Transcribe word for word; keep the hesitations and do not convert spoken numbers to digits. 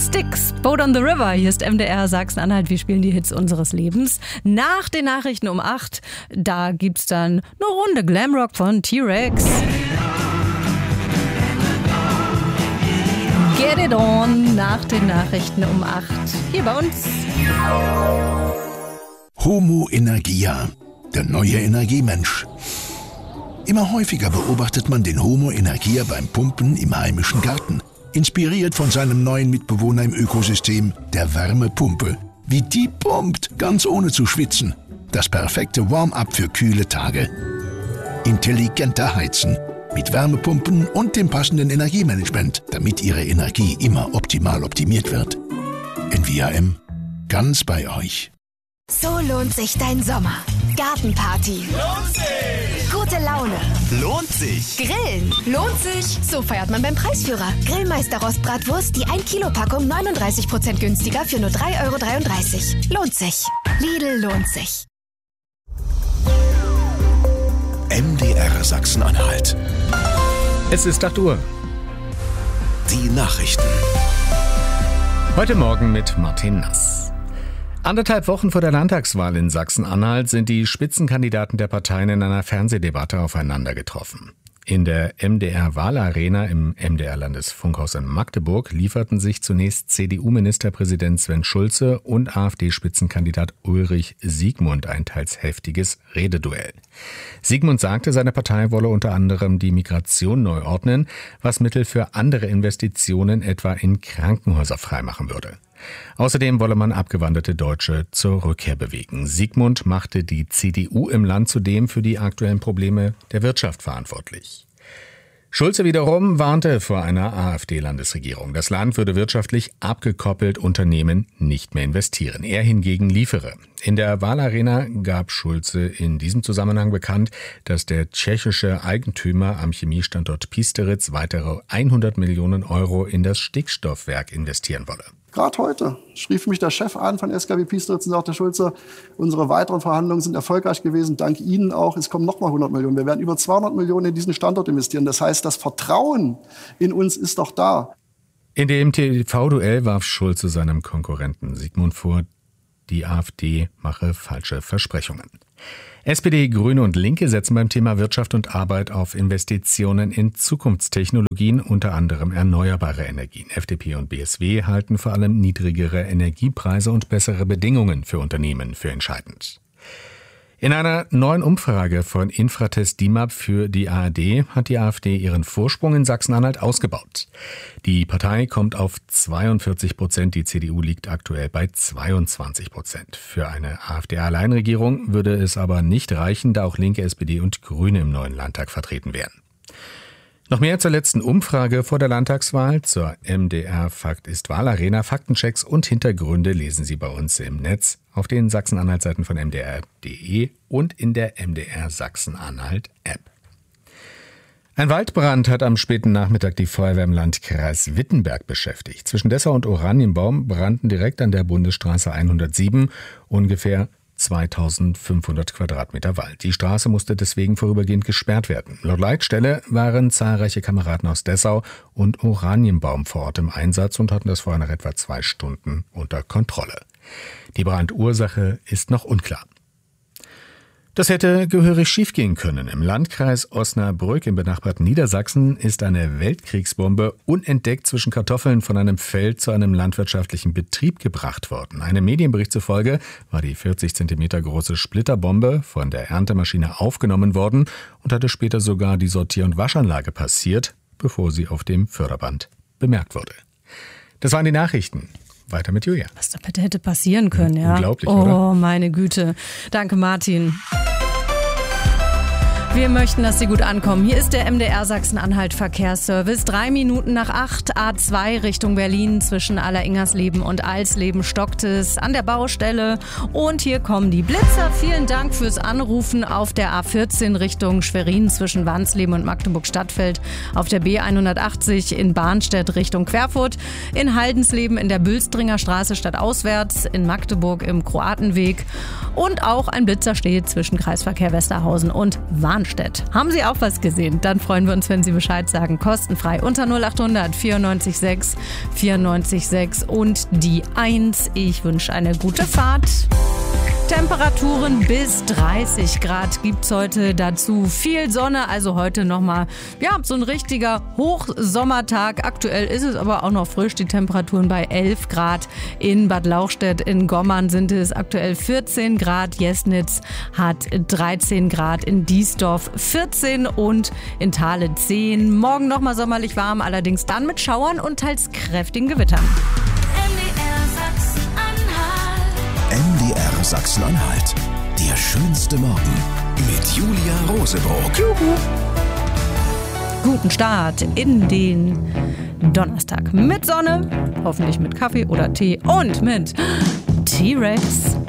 Styx, Boat on the River. Hier ist M D R Sachsen-Anhalt. Wir spielen die Hits unseres Lebens. Nach den Nachrichten um acht, da gibt's dann eine Runde Glamrock von T-Rex. Get it on nach den Nachrichten um acht. Hier bei uns. Homo Energia, der neue Energiemensch. Immer häufiger beobachtet man den Homo Energia beim Pumpen im heimischen Garten. Inspiriert von seinem neuen Mitbewohner im Ökosystem, der Wärmepumpe. Wie die pumpt, ganz ohne zu schwitzen. Das perfekte Warm-up für kühle Tage. Intelligenter Heizen. Mit Wärmepumpen und dem passenden Energiemanagement, damit Ihre Energie immer optimal optimiert wird. N V A M, ganz bei euch. So lohnt sich dein Sommer. Gartenparty. Lohnt sich! Gute Laune. Lohnt sich! Grillen. Lohnt sich. So feiert man beim Preisführer. Grillmeister Rostbratwurst, die ein Kilo Packung neununddreißig Prozent günstiger für nur drei Euro dreiunddreißig. Lohnt sich. Lidl lohnt sich. M D R Sachsen-Anhalt. Es ist acht Uhr. Die Nachrichten. Heute Morgen mit Martin Nass. Anderthalb Wochen vor der Landtagswahl in Sachsen-Anhalt sind die Spitzenkandidaten der Parteien in einer Fernsehdebatte aufeinander getroffen. In der M D R-Wahlarena im M D R-Landesfunkhaus in Magdeburg lieferten sich zunächst C D U-Ministerpräsident Sven Schulze und AfD-Spitzenkandidat Ulrich Siegmund ein teils heftiges Rededuell. Siegmund sagte, seine Partei wolle unter anderem die Migration neu ordnen, was Mittel für andere Investitionen etwa in Krankenhäuser freimachen würde. Außerdem wolle man abgewanderte Deutsche zur Rückkehr bewegen. Siegmund machte die C D U im Land zudem für die aktuellen Probleme der Wirtschaft verantwortlich. Schulze wiederum warnte vor einer AfD-Landesregierung. Das Land würde wirtschaftlich abgekoppelt Unternehmen nicht mehr investieren. Er hingegen liefere. In der Wahlarena gab Schulze in diesem Zusammenhang bekannt, dass der tschechische Eigentümer am Chemiestandort Piesteritz weitere hundert Millionen Euro in das Stickstoffwerk investieren wolle. Gerade heute schrieb mich der Chef an von S K W Piesteritz und sagte, Schulze, unsere weiteren Verhandlungen sind erfolgreich gewesen, dank Ihnen auch. Es kommen nochmal hundert Millionen. Wir werden über zweihundert Millionen in diesen Standort investieren. Das heißt, das Vertrauen in uns ist doch da. In dem T V-Duell warf Schulze seinem Konkurrenten Siegmund vor, die AfD mache falsche Versprechungen. S P D, Grüne und Linke setzen beim Thema Wirtschaft und Arbeit auf Investitionen in Zukunftstechnologien, unter anderem erneuerbare Energien. F D P und B S W halten vor allem niedrigere Energiepreise und bessere Bedingungen für Unternehmen für entscheidend. In einer neuen Umfrage von Infratest D I M A P für die A R D hat die AfD ihren Vorsprung in Sachsen-Anhalt ausgebaut. Die Partei kommt auf zweiundvierzig Prozent, die C D U liegt aktuell bei zweiundzwanzig Prozent. Für eine AfD-Alleinregierung würde es aber nicht reichen, da auch Linke, S P D und Grüne im neuen Landtag vertreten wären. Noch mehr zur letzten Umfrage vor der Landtagswahl, zur M D R Fakt ist Wahlarena, Faktenchecks und Hintergründe lesen Sie bei uns im Netz, auf den Sachsen-Anhalt-Seiten von M D R punkt de und in der M D R Sachsen-Anhalt-App. Ein Waldbrand hat am späten Nachmittag die Feuerwehr im Landkreis Wittenberg beschäftigt. Zwischen Dessau und Oranienbaum brannten direkt an der Bundesstraße hundertsieben ungefähr zweitausendfünfhundert Quadratmeter Wald. Die Straße musste deswegen vorübergehend gesperrt werden. Laut Leitstelle waren zahlreiche Kameraden aus Dessau und Oranienbaum vor Ort im Einsatz und hatten das Feuer nach etwa zwei Stunden unter Kontrolle. Die Brandursache ist noch unklar. Das hätte gehörig schiefgehen können. Im Landkreis Osnabrück im benachbarten Niedersachsen ist eine Weltkriegsbombe unentdeckt zwischen Kartoffeln von einem Feld zu einem landwirtschaftlichen Betrieb gebracht worden. Einem Medienbericht zufolge war die vierzig Zentimeter große Splitterbombe von der Erntemaschine aufgenommen worden und hatte später sogar die Sortier- und Waschanlage passiert, bevor sie auf dem Förderband bemerkt wurde. Das waren die Nachrichten. Weiter mit Julia. Was da bitte hätte passieren können, ja. Unglaublich, oh, oder? Oh, meine Güte. Danke, Martin. Wir möchten, dass Sie gut ankommen. Hier ist der M D R Sachsen-Anhalt Verkehrsservice. Drei Minuten nach acht, A zwei Richtung Berlin. Zwischen Alleringersleben und Alsleben stockt es an der Baustelle. Und hier kommen die Blitzer. Vielen Dank fürs Anrufen auf der A vierzehn Richtung Schwerin zwischen Wansleben und Magdeburg-Stadtfeld. Auf der B hundertachtzig in Barnstedt Richtung Querfurt. In Haldensleben in der Bülstringer Straße stadtauswärts. In Magdeburg im Kroatenweg. Und auch ein Blitzer steht zwischen Kreisverkehr Westerhausen und Warnstedt. Eidelstedt. Haben Sie auch was gesehen? Dann freuen wir uns, wenn Sie Bescheid sagen. Kostenfrei unter null acht hundert vierundneunzig sechs vierundneunzig sechs und die eins. Ich wünsche eine gute Fahrt. Temperaturen bis dreißig Grad gibt's heute, dazu viel Sonne, also heute nochmal, ja, so ein richtiger Hochsommertag. Aktuell ist es aber auch noch frisch, die Temperaturen bei elf Grad. In Bad Lauchstädt, in Gommern sind es aktuell vierzehn Grad, Jesnitz hat dreizehn Grad, in Diesdorf vierzehn und in Thale zehn. Morgen nochmal sommerlich warm, allerdings dann mit Schauern und teils kräftigen Gewittern. M D R Sachsen-Anhalt. Der schönste Morgen mit Julia Rosebrock. Juhu. Guten Start in den Donnerstag mit Sonne, hoffentlich mit Kaffee oder Tee und mit T-Rex.